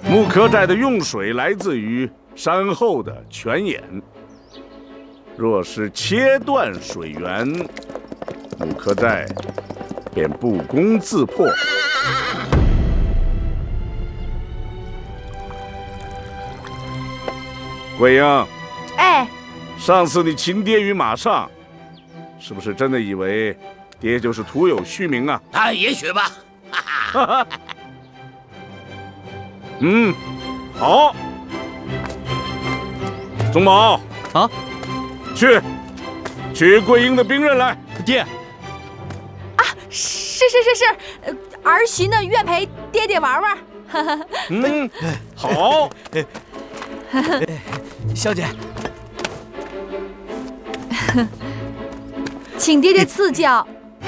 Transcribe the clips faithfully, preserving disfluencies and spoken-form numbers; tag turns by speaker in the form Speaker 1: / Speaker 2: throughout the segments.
Speaker 1: 木柯寨的用水来自于山后的泉眼，若是切断水源，木柯寨便不攻自破。桂英，
Speaker 2: 哎，
Speaker 1: 上次你擒爹于马上，是不是真的以为爹就是徒有虚名啊？
Speaker 3: 啊，也许吧。哈哈。
Speaker 1: 嗯，好。宗保
Speaker 4: 啊，
Speaker 1: 去取桂英的兵刃来。
Speaker 4: 爹。
Speaker 2: 啊，是是是是，呃，儿媳呢愿陪爹爹玩玩。
Speaker 1: 嗯，好。
Speaker 4: 小姐，
Speaker 2: 请爹爹赐教。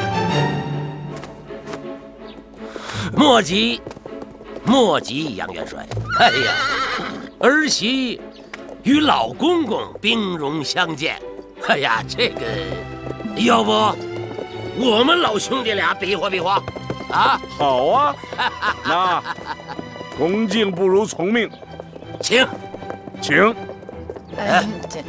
Speaker 3: 莫急，莫急，杨元帅。哎呀，儿媳与老公公兵戎相见。哎呀，这个，要不我们老兄弟俩比划比划啊？
Speaker 1: 好啊，那恭敬不如从命，
Speaker 3: 请，
Speaker 1: 请。
Speaker 2: 哎，这。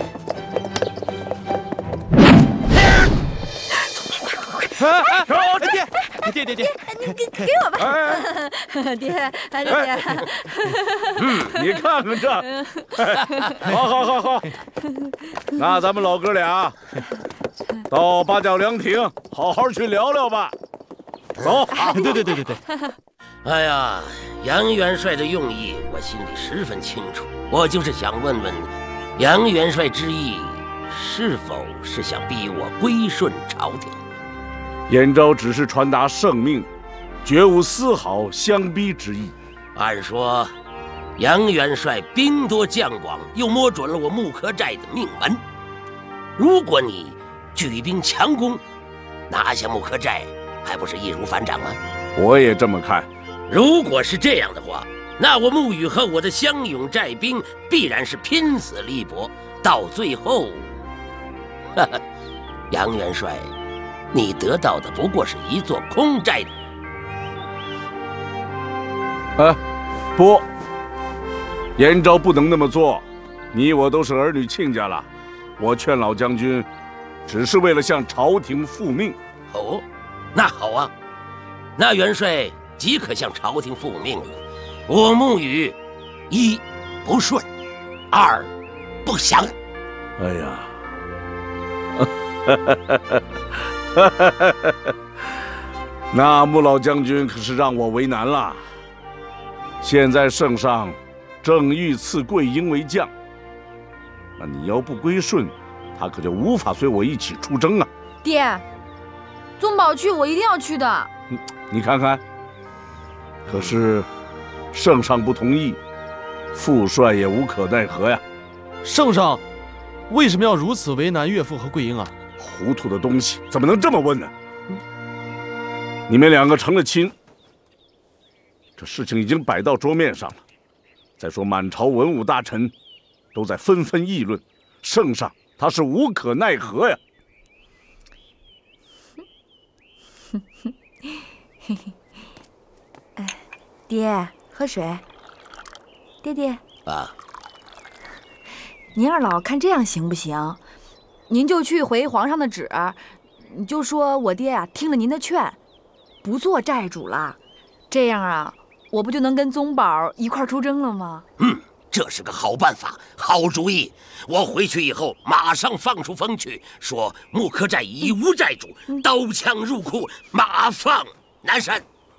Speaker 4: 爹，爹爹爹，
Speaker 2: 你给给我吧，爹，爹爹。
Speaker 1: 嗯，你看看这，好好好好，那咱们老哥俩到八角凉亭好好去聊聊吧。走。
Speaker 4: 对对对对对。
Speaker 3: 哎呀，杨元帅的用意我心里十分清楚，我就是想问问，杨元帅之意是否是想逼我归顺朝廷？
Speaker 1: 燕昭只是传达圣命，绝无丝毫相逼之意。
Speaker 3: 按说，杨元帅兵多将广，又摸准了我木柯寨的命门。如果你举兵强攻，拿下木柯寨，还不是易如反掌吗？
Speaker 1: 我也这么看。
Speaker 3: 如果是这样的话，那我沐雨和我的乡勇寨兵必然是拼死力搏，到最后，哈哈，杨元帅，你得到的不过是一座空寨。
Speaker 1: 啊，不，燕昭不能那么做。你我都是儿女亲家了，我劝老将军，只是为了向朝廷复命。
Speaker 3: 哦，那好啊，那元帅即可向朝廷复命了。我沐雨，一不顺，二不降。
Speaker 1: 哎呀。那穆老将军可是让我为难了。现在圣上正欲赐桂英为将，那你要不归顺，他可就无法随我一起出征啊。
Speaker 2: 爹，宗保去，我一定要去的。
Speaker 1: 你你看看，可是圣上不同意，父帅也无可奈何呀。
Speaker 4: 圣上为什么要如此为难岳父和桂英啊？
Speaker 1: 糊涂的东西，怎么能这么问呢？你们两个成了亲，这事情已经摆到桌面上了。再说满朝文武大臣都在纷纷议论，圣上他是无可奈何呀。
Speaker 2: 哎，爹，喝水。爹爹
Speaker 3: 啊，
Speaker 2: 您二老看这样行不行？您就去回皇上的旨，你就说我爹啊听了您的劝，不做寨主了。这样啊，我不就能跟宗保一块出征了吗？
Speaker 3: 嗯，这是个好办法，好主意。我回去以后马上放出风去，说木柯寨已无寨主，
Speaker 2: 嗯、
Speaker 3: 刀枪入库，马放南山。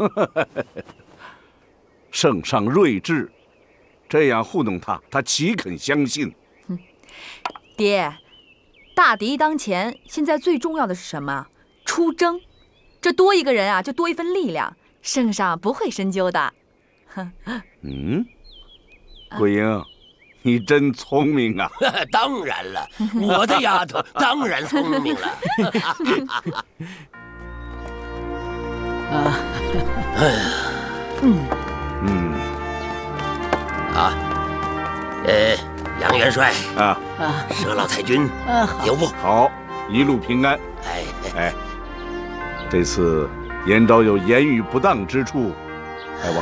Speaker 1: 圣上睿智，这样糊弄他，他岂肯相信？
Speaker 2: 嗯、爹，大敌当前，现在最重要的是什么？出征。这多一个人啊，就多一份力量。圣上不会深究的。
Speaker 1: 嗯，桂英，你真聪明啊！
Speaker 3: 当然了，我的丫头当然聪明了。
Speaker 4: 啊，
Speaker 3: 哎呀，
Speaker 2: 嗯
Speaker 1: 嗯，
Speaker 3: 啊，呃，杨元帅
Speaker 1: 啊
Speaker 4: 啊，
Speaker 3: 佘老太君，
Speaker 4: 啊，
Speaker 3: 有不？
Speaker 1: 好，一路平安。
Speaker 3: 哎
Speaker 1: 哎，这次燕昭有言语不当之处，